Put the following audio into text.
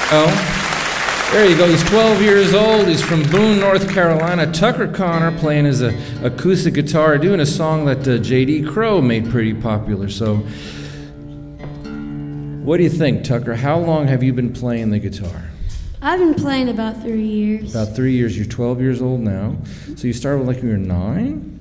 Oh, there you go. He's 12 years old. He's from Boone, North Carolina. Tucker Connor playing his acoustic guitar, doing a song that J.D. Crowe made pretty popular. So, what do you think, Tucker? How long have you been playing the guitar? I've been playing about 3 years. About 3 years. You're 12 years old now. So you started when you were 9?